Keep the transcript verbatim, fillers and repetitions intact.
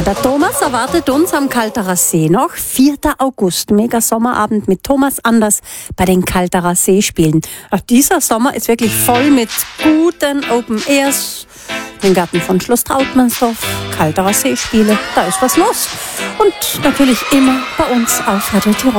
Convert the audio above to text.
Der Thomas erwartet uns am Kalterer See noch. vierter August, mega Sommerabend mit Thomas Anders bei den Kalterer Seespielen. Ach, dieser Sommer ist wirklich voll mit guten Open Airs. Den Garten von Schloss Trautmannsdorf, Kalterer Seespiele, da ist was los. Und natürlich immer bei uns auf Radio Tirol.